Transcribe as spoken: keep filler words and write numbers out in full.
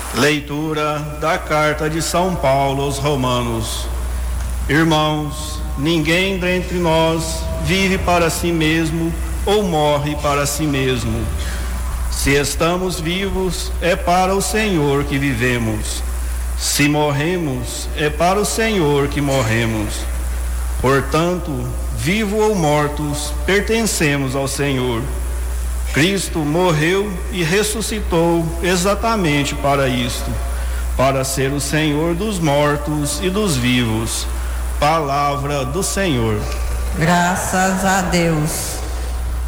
Leitura da carta de São Paulo aos Romanos. Irmãos, ninguém dentre nós vive para si mesmo ou morre para si mesmo. Se estamos vivos, é para o Senhor que vivemos. Se morremos, é para o Senhor que morremos. Portanto, vivo ou mortos, pertencemos ao Senhor. Cristo morreu e ressuscitou exatamente para isto, para ser o Senhor dos mortos e dos vivos. Palavra do Senhor. Graças a Deus.